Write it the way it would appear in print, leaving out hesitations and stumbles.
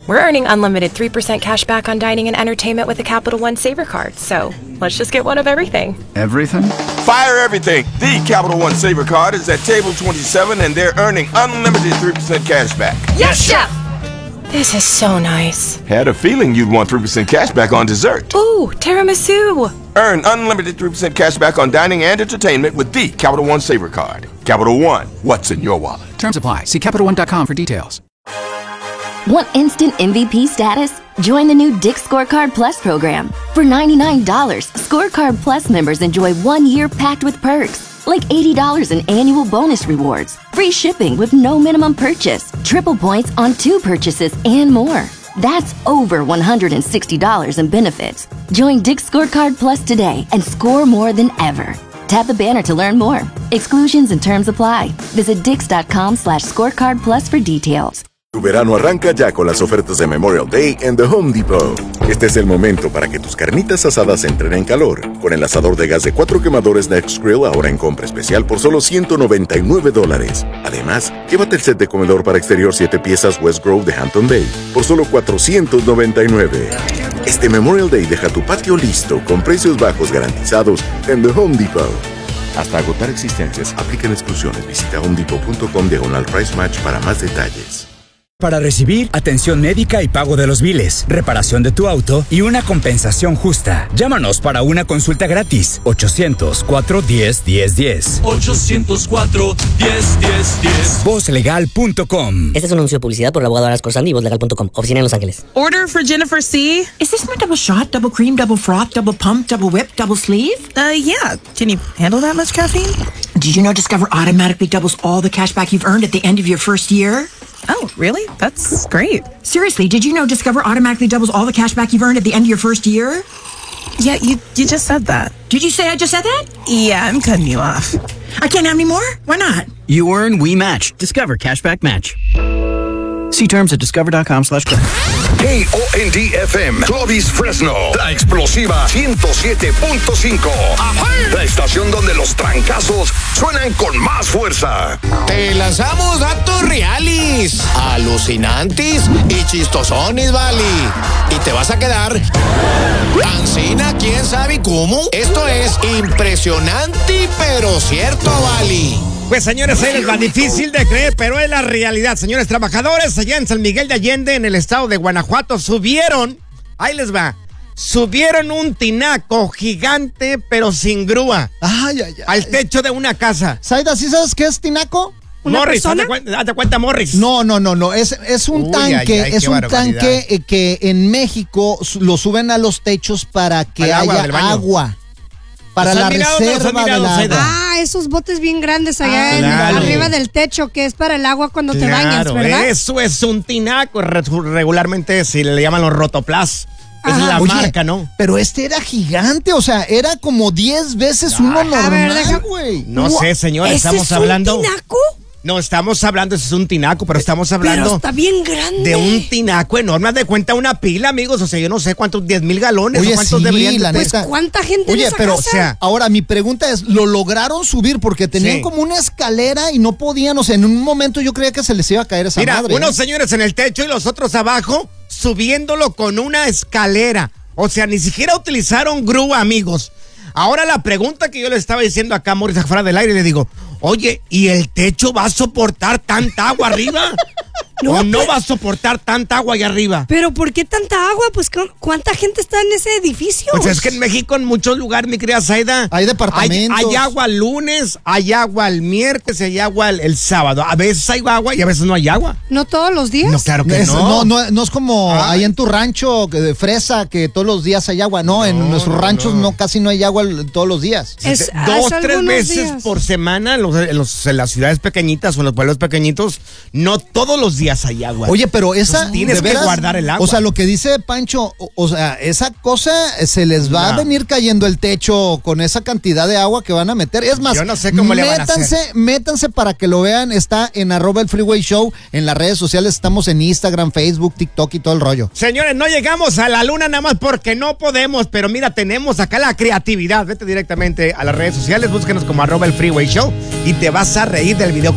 We're earning unlimited 3% cash back on dining and entertainment with a Capital One Saver card. So let's just get one of everything. Everything? Fire everything. The Capital One Saver card is at table 27 and they're earning unlimited 3% cash back. Yes, Chef! This is so nice. Had a feeling you'd want 3% cash back on dessert. Ooh, tiramisu. Earn unlimited 3% cash back on dining and entertainment with the Capital One Saver card. Capital One, what's in your wallet? Terms apply. See CapitalOne.com for details. Want instant MVP status? Join the new Dick's Scorecard Plus program. For $99, Scorecard Plus members enjoy 1 year packed with perks, like $80 in annual bonus rewards, free shipping with no minimum purchase, triple points on 2 purchases, and more. That's over $160 in benefits. Join Dick's Scorecard Plus today and score more than ever. Tap the banner to learn more. Exclusions and terms apply. Visit dix.com/scorecard plus for details. Tu verano arranca ya con las ofertas de Memorial Day en The Home Depot. Este es el momento para que tus carnitas asadas entren en calor. Con el asador de gas de 4 quemadores Next Grill ahora en compra especial por solo $199. Además, llévate el set de comedor para exterior 7 piezas West Grove de Hampton Bay por solo $499. Este Memorial Day deja tu patio listo con precios bajos garantizados en The Home Depot. Hasta agotar existencias, aplican exclusiones. Visita homedepot.com/price match para más detalles. Para recibir atención médica y pago de los biles, reparación de tu auto y una compensación justa. Llámanos para una consulta gratis. 800-410-1010. 800-410-1010. Vozlegal.com. Este es un anuncio de publicidad por el abogado Aras Corzandi y Vozlegal.com. Oficina en Los Ángeles. Order for Jennifer C. Is this my double shot, double cream, double froth, double pump, double whip, double sleeve? Yeah. Can you handle that much caffeine? Did you know Discover automatically doubles all the cash back you've earned at the end of your first year? Oh, really? That's great. Seriously, did you know Discover automatically doubles all the cash back you've earned at the end of your first year? Yeah, you just said that. Did you say I just said that? Yeah, I'm cutting you off. I can't have any more? Why not? You earn, we match. Discover Cashback Match. See terms at discover.com/credit. KOND-FM, Clovis Fresno, la explosiva 107.5. La estación donde los trancazos suenan con más fuerza. Te lanzamos datos reales, alucinantes y chistosones, vale. Y te vas a quedar ancina, quién sabe cómo. Esto es impresionante, pero cierto, vale. Pues señores, ahí les va, difícil de creer, pero es la realidad. Señores, trabajadores allá en San Miguel de Allende, en el estado de Guanajuato, subieron, ahí les va, subieron un tinaco gigante, pero sin grúa, al techo de una casa. Zaida, ¿sí sabes qué es tinaco? Morris, hazte cuenta, Morris. No, es un tanque, es un tanque que en México lo suben a los techos para que haya agua. Para la reserva del agua. Esos botes bien grandes allá arriba del techo, que es para el agua cuando te bañas, ¿verdad? Eso es un tinaco. Regularmente si le llaman los rotoplas. Esa es la marca, ¿no? Pero este era gigante, o sea, era como 10 veces uno normal, güey. No sé, señor, estamos hablando. ¿Es un tinaco? No, estamos hablando, ese es un tinaco, pero estamos hablando. Pero está bien grande. De un tinaco enorme, haz de cuenta una pila, amigos. O sea, yo no sé cuántos, 10,000 galones. Oye, o cuántos deberían la pues, neta. ¿cuánta gente en esa pero, casa? O sea, ahora mi pregunta es, ¿lo lograron subir? Porque tenían como una escalera y no podían, o sea, en un momento yo creía que se les iba a caer esa madre. Unos señores en el techo y los otros abajo, subiéndolo con una escalera. O sea, ni siquiera utilizaron grúa, amigos. Ahora la pregunta que yo le estaba diciendo acá a Morris afuera del aire, le digo, oye, ¿y el techo va a soportar tanta agua arriba? ¿O no va a soportar tanta agua allá arriba? ¿Pero por qué tanta agua? Pues, ¿cuánta gente está en ese edificio? Pues es que en México, en muchos lugares, mi querida Zaida, hay departamentos. Hay agua el lunes, hay agua el miércoles, hay agua el sábado. A veces hay agua y a veces no hay agua. ¿No todos los días? No, claro que no. No es como ahí en tu rancho de fresa, que todos los días hay agua. No, en nuestros ranchos casi no hay agua todos los días. Es 2-3 veces por semana en las ciudades pequeñitas o en los pueblos pequeñitos, no todos los días hay agua. Oye, pero esa tienes que guardar el agua. O sea, lo que dice Pancho, o sea, esa cosa se les va a venir cayendo el techo con esa cantidad de agua que van a meter. Es más, yo no sé cómo le van a hacer. Métanse para que lo vean. Está en @elfreewayshow en las redes sociales. Estamos en Instagram, Facebook, TikTok y todo el rollo. Señores, no llegamos a la luna nada más porque no podemos, pero mira, tenemos acá la creatividad. Vete directamente a las redes sociales, búsquenos como @elfreewayshow y te vas a reír del video.